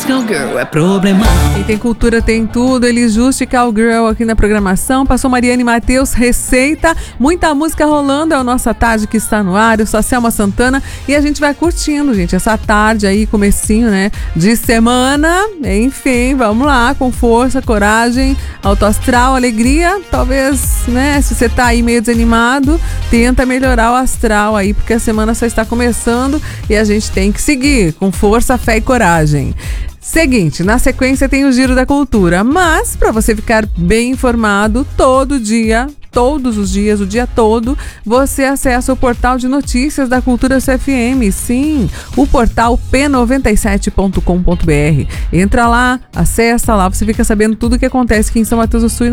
Cowgirl é problemático. E tem cultura, tem tudo. Elis Juste, Cowgirl aqui na programação. Passou Mariane Matheus, Receita. Muita música rolando. É o Nossa Tarde que está no ar. Eu sou a Selma Santana. E a gente vai curtindo, gente, essa tarde aí, comecinho, né, de semana. Enfim, vamos lá, com força, coragem, alto astral, alegria. Talvez, né, se você tá aí meio desanimado, tenta melhorar o astral aí, porque a semana só está começando e a gente tem que seguir com força, fé e coragem. Seguinte, na sequência tem o Giro da Cultura, mas para você ficar bem informado todo dia, todos os dias, o dia todo, você acessa o portal de notícias da Cultura CFM, sim, o portal p97.com.br. Entra lá, acessa lá, você fica sabendo tudo o que acontece aqui em São Mateus do Sul